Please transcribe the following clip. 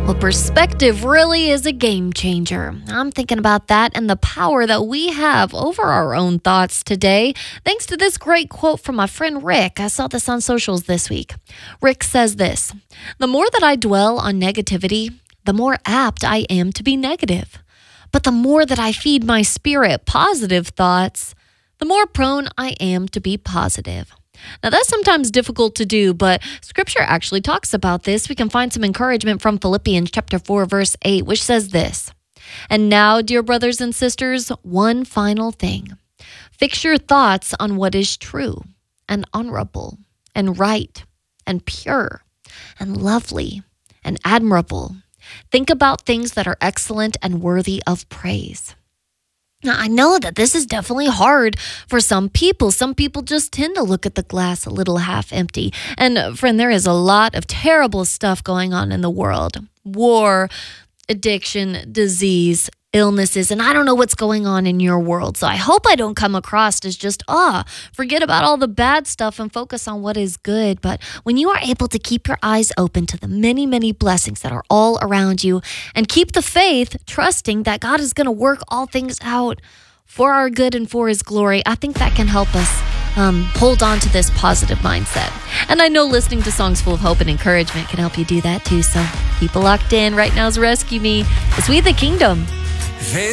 Well, perspective really is a game changer. I'm thinking about that and the power that we have over our own thoughts today, thanks to this great quote from my friend Rick. I saw this on socials this week. Rick says this: "The more that I dwell on negativity, the more apt I am to be negative. But the more that I feed my spirit positive thoughts, the more prone I am to be positive." Now, that's sometimes difficult to do, but Scripture actually talks about this. We can find some encouragement from Philippians chapter 4, verse 8, which says this: "And now, dear brothers and sisters, one final thing. Fix your thoughts on what is true and honorable and right and pure and lovely and admirable. Think about things that are excellent and worthy of praise." Now, I know that this is definitely hard for some people. Some people just tend to look at the glass a little half empty. And friend, there is a lot of terrible stuff going on in the world. War, addiction, disease, illnesses, and I don't know what's going on in your world. So I hope I don't come across as just, forget about all the bad stuff and focus on what is good. But when you are able to keep your eyes open to the many, many blessings that are all around you and keep the faith, trusting that God is going to work all things out for our good and for His glory, I think that can help us hold on to this positive mindset. And I know listening to songs full of hope and encouragement can help you do that too. So keep it locked in. Right now's Rescue Me as We the Kingdom.